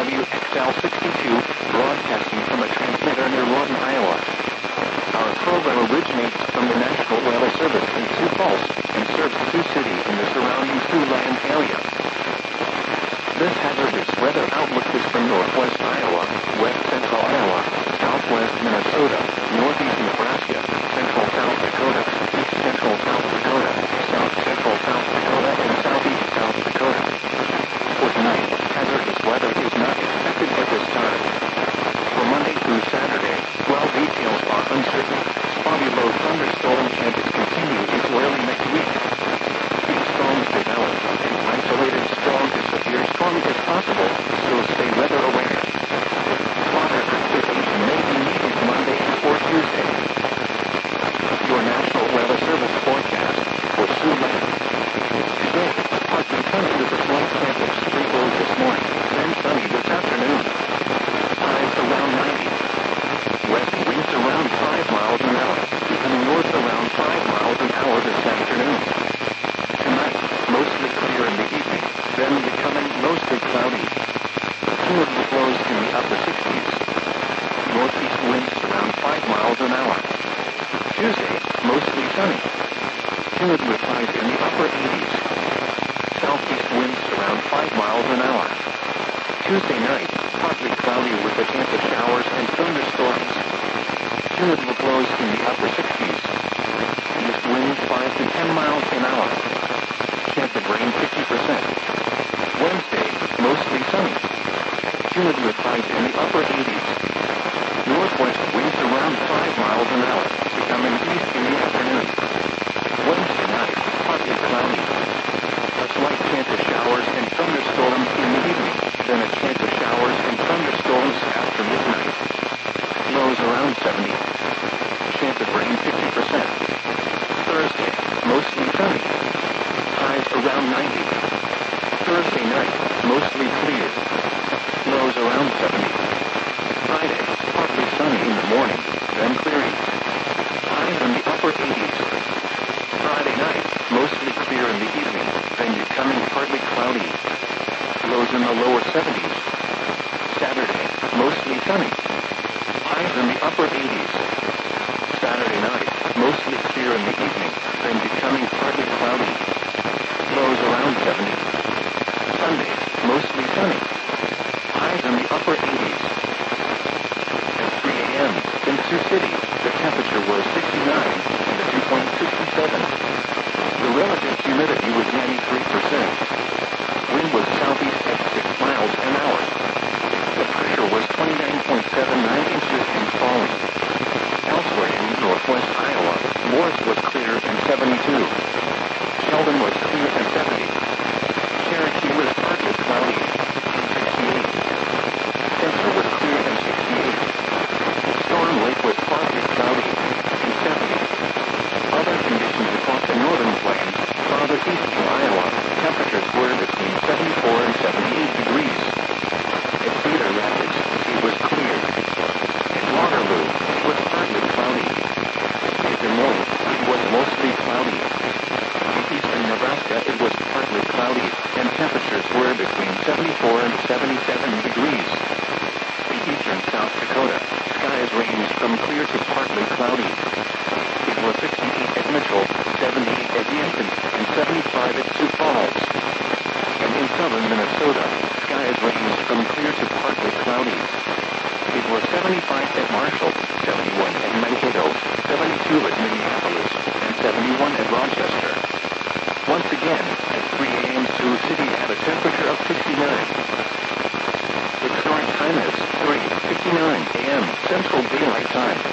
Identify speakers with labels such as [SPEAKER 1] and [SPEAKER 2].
[SPEAKER 1] WXL62, broadcasting from a transmitter near Lawton, Iowa. Our program originates from the National Weather Service in Sioux Falls and serves Sioux City and the surrounding Siouxland area. This hazardous weather outlook is from northwest Iowa, west central Iowa, southwest Minnesota, northeast Nebraska, central South Dakota, east central South Dakota, south central South Dakota, and southeast South Dakota. For tonight, hazardous weather is not expected at this time. For Monday through Saturday, while details are uncertain, spotty low thunderstorm chances continue into early next week. These storms develop into isolated strong to severe storms as possible, so stay weather aware. Water activation may be needed Monday or Tuesday. Your National Weather Service forecast for Siouxland. Today, partly sunny with a slight chance of sprinkles this morning, then sunny this afternoon. Highs around 90. West winds around 5 miles an hour, becoming north around 5 miles an hour this afternoon. Tonight, mostly clear in the evening, then becoming mostly cloudy. Humidity flows in the upper 60s. Northeast winds around 5 miles an hour. Tuesday, mostly sunny. Humid with highs in the upper 80s. Southeast winds around 5 miles an hour. Tuesday night, partly cloudy with a chance of showers and thunderstorms. Humidity flows in the upper 60s. East winds 5 to 10 miles an hour. Chance of rain 50%. Wednesday, mostly sunny. Humid with highs in the upper 80s. Northwest winds around 5 miles an hour, becoming east in the afternoon. Wednesday night, partly cloudy. A slight chance of showers and thunderstorms in the evening, then a chance of showers and thunderstorms after midnight. Lows around 70. Chance of rain 50%. Thursday, mostly sunny. Highs around 90. Thursday night, mostly clear. Lows around 70. Friday, partly sunny in the morning, then clearing. Highs in the upper 80s. Friday night, mostly clear in the evening, then becoming partly cloudy. Lows in the lower 70s. Saturday, mostly sunny. Highs in the upper 80s. Saturday night, mostly clear in the evening, then becoming partly cloudy. Lows around 70. Sunday, mostly sunny. Highs in the upper 80s. At 3 a.m., in Sioux City, the temperature was 69 and the dew point 67. The relative humidity was 93%. Wind was southeast at 6 miles an hour. The pressure was 29.79 inches and falling. Elsewhere in northwest Iowa, Morris was clear and 72. Sheldon was clear and 70. Cherokee was partly cloudy and 68. Spencer was clear and 68. Storm Lake was partly cloudy and 70. Other conditions across the northern plains, farther east in Iowa, temperatures were between 74 and 78 degrees. At Cedar Rapids, it was clear. At Waterloo, it was partly cloudy. At Des Moines, it was mostly cloudy. In eastern Nebraska, it was partly cloudy, and temperatures were between 74 and 77 degrees. In eastern South Dakota, skies ranged from clear to